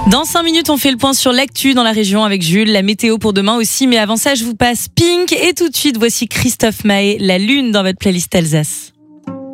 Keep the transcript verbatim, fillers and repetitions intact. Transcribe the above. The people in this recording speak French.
Dans cinq minutes, on fait le point sur l'actu dans la région avec Jules, la météo pour demain aussi. Mais avant ça, je vous passe Pink et tout de suite, voici Christophe Maé, La Lune dans votre playlist Alsace.